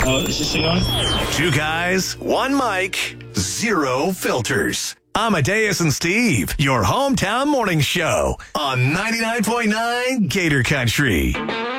Oh, is this thing on? Two guys, one mic, zero filters. Amadeus and Steve, your hometown morning show on 99.9 Gator Country.